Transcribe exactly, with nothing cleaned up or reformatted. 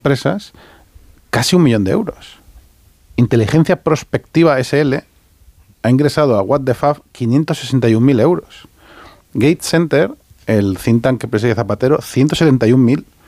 empresas casi un millón de euros. Inteligencia Prospectiva S L ha ingresado a What the Fab quinientos sesenta y un mil euros. Gates Center, el think tank que preside Zapatero, ciento setenta y un mil.